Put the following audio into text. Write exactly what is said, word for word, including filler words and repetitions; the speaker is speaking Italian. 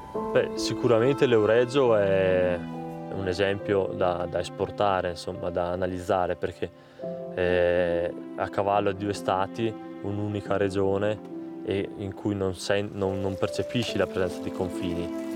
Beh, sicuramente l'Euregio è un esempio da da esportare, insomma, da analizzare perché è a cavallo di due stati, un'unica regione e in cui non sen non non percepisci la presenza di confini.